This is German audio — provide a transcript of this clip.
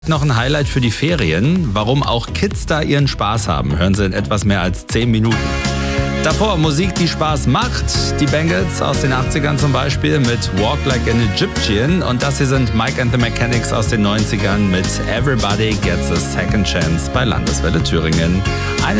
Noch ein Highlight für die Ferien, warum auch Kids da ihren Spaß haben. Hören Sie in etwas mehr als 10 Minuten. Davor Musik, die Spaß macht. Die Bangles aus den 80ern zum Beispiel mit Walk Like an Egyptian. Und das hier sind Mike and the Mechanics aus den 90ern mit Everybody Gets a Second Chance bei Landeswelle Thüringen.